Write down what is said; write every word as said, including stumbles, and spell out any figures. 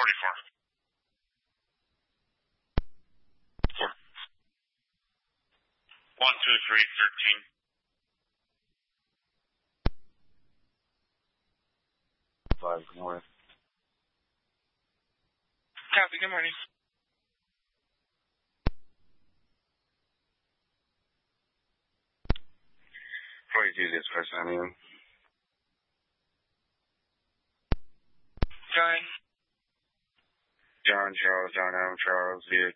forty-four. Four. One, two, three, thirteen. Five, good morning. Copy, good morning. forty-two, this person, I mean. John. John, Charles, John, M, Charles, Vic.